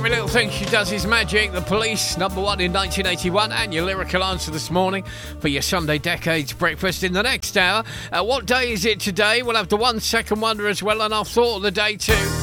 Every Little Thing She Does Is Magic. The Police, number one in 1981, and your lyrical answer this morning for your Sunday Decades breakfast. In the next hour, what day is it today? We'll have the 1 second wonder as well, and our thought of the day too.